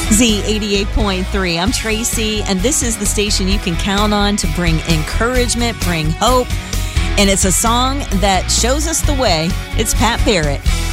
Z88.3. I'm Tracy, and this is the station you can count on to bring encouragement, bring hope, and it's a song that shows us the way. It's Pat Barrett.